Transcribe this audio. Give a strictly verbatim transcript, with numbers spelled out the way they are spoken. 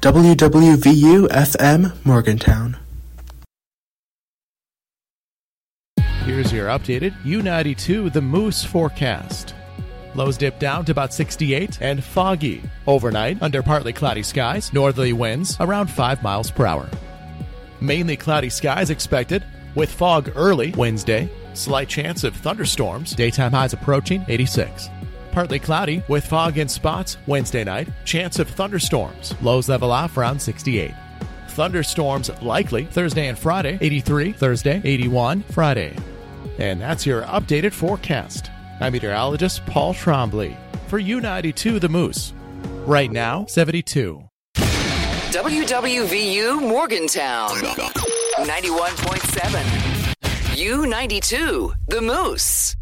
W W V U F M Morgantown. Here's your updated U ninety-two The Moose forecast. Lows dip down to about sixty-eight and foggy. Overnight, under partly cloudy skies, northerly winds around five miles per hour. Mainly cloudy skies expected, with fog early Wednesday. Slight chance of thunderstorms. Daytime highs approaching eighty-six. Partly cloudy with fog in spots Wednesday night. Chance of thunderstorms. Lows level off around sixty-eight. Thunderstorms likely Thursday and Friday. eighty-three Thursday, eighty-one Friday. And that's your updated forecast. I'm meteorologist Paul Trombley for U ninety-two The Moose. Right now, seventy-two. W W V U Morgantown, ninety-one point seven. U ninety-two The Moose.